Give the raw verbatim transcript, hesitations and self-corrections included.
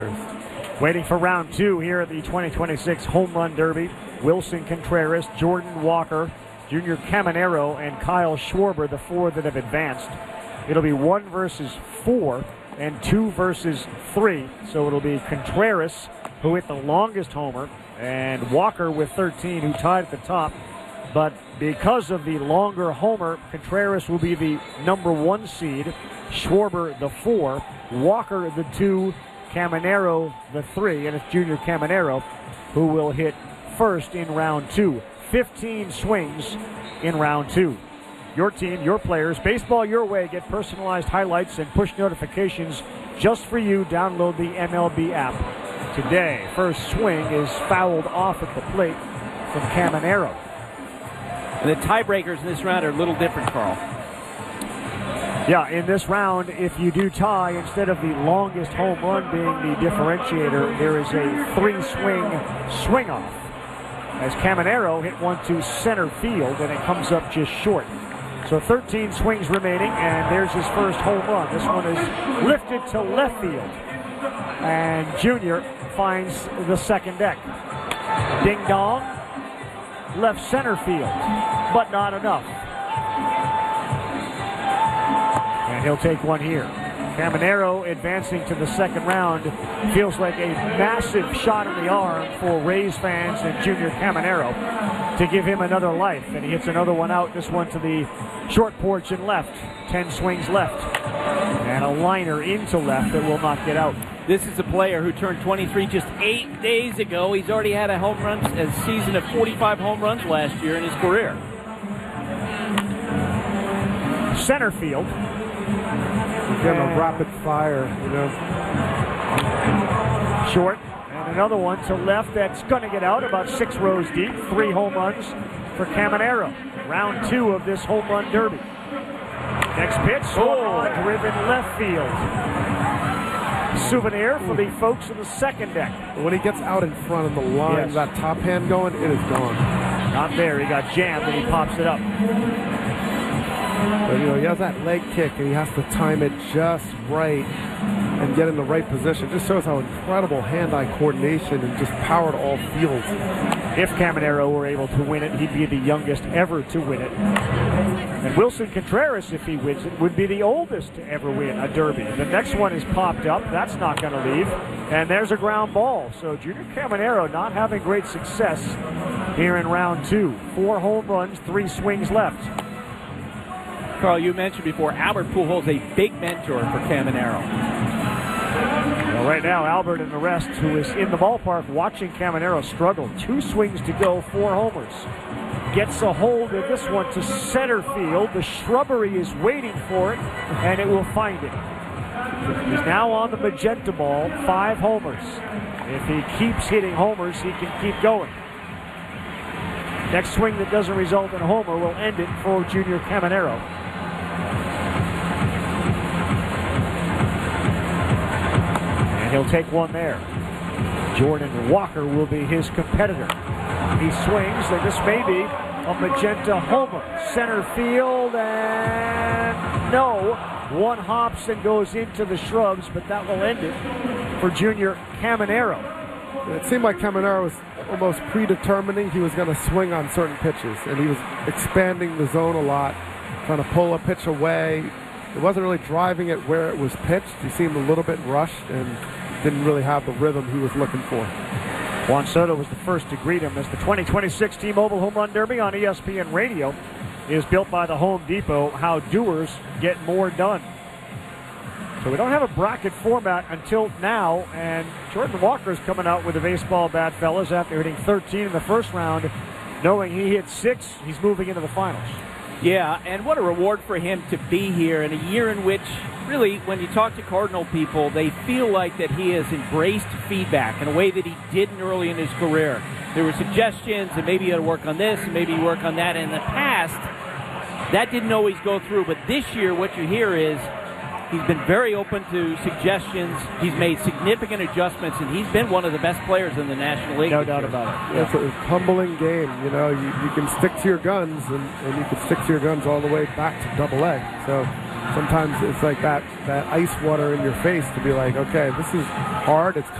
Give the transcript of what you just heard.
Waiting for round two here at the twenty twenty-six Home Run Derby. Wilson Contreras, Jordan Walker, Junior Caminero, and Kyle Schwarber, the four that have advanced. It'll be one versus four and two versus three. So it'll be Contreras, who hit the longest homer, and Walker with thirteen, who tied at the top. But because of the longer homer, Contreras will be the number one seed, Schwarber the four, Walker the two, Caminero the three, and it's Junior Caminero who will hit first in round two. fifteen swings in round two. Your team, your players, baseball your way. Get personalized highlights and push notifications just for you. Download the M L B app today. First swing is fouled off at the plate from Caminero. And the tiebreakers in this round are a little different, Carl. Yeah, in this round, if you do tie, instead of the longest home run being the differentiator, there is a three-swing swing-off, as Caminero hit one to center field, and it comes up just short. So thirteen swings remaining, and there's his first home run. This one is lifted to left field, and Junior finds the second deck. Ding-dong, left center field, but not enough. And he'll take one here. Caminero advancing to the second round feels like a massive shot in the arm for Rays fans and Junior Caminero to give him another life. And he hits another one out, this one to the short porch and left. Ten swings left. And a liner into left that will not get out. This is a player who turned twenty-three just eight days ago. He's already had a home run, a season of forty-five home runs last year in his career. Center field. Give him a rapid fire, you know. Short, and another one to left that's going to get out about six rows deep. Three home runs for Caminero. Round two of this home run derby. Next pitch, oh, driven left field. Souvenir for the folks in the second deck. When he gets out in front of the line, yes, that top hand going, it is gone. Not there. He got jammed and he pops it up. But, you know, he has that leg kick, and he has to time it just right and get in the right position. It just shows how incredible hand-eye coordination and just power to all fields. If Caminero were able to win it, he'd be the youngest ever to win it. And Wilson Contreras, if he wins it, would be the oldest to ever win a derby. The next one is popped up. That's not going to leave. And there's a ground ball. So Junior Caminero not having great success here in round two. Four home runs, three swings left. Carl, you mentioned before, Albert Pujols, a big mentor for Caminero. Well, right now, Albert and the rest, who is in the ballpark watching Caminero struggle. Two swings to go, four homers. Gets a hold of this one to center field. The shrubbery is waiting for it, and it will find it. He's now on the magenta ball, five homers. If he keeps hitting homers, he can keep going. Next swing that doesn't result in a homer will end it for Junior Caminero. And he'll take one there. Jordan Walker will be his competitor. He swings, and this may be a magenta homer. Center field, and no. One hops and goes into the shrubs, but that will end it for Junior Caminero. It seemed like Caminero was almost predetermining he was going to swing on certain pitches, and he was expanding the zone a lot, trying to pull a pitch away. It wasn't really driving it where it was pitched. He seemed a little bit rushed and didn't really have the rhythm he was looking for. Juan Soto was the first to greet him as the twenty twenty-six T-Mobile Home Run Derby on E S P N Radio is built by the Home Depot. How doers get more done. So we don't have a bracket format until now, and Jordan Walker is coming out with a baseball bat, fellas, after hitting thirteen in the first round. Knowing he hit six, he's moving into the finals. Yeah, and what a reward for him to be here in a year in which, really, when you talk to Cardinal people, they feel like that he has embraced feedback in a way that he didn't early in his career. There were suggestions, and maybe you got to work on this, and maybe you work on that. In the past, that didn't always go through, but this year what you hear is he's been very open to suggestions. He's made significant adjustments, and he's been one of the best players in the National League. No doubt about it. Yeah. It's a humbling game. You know, you, you can stick to your guns, and, and you can stick to your guns all the way back to Double A. So sometimes it's like that, that ice water in your face to be like, okay, this is hard. It's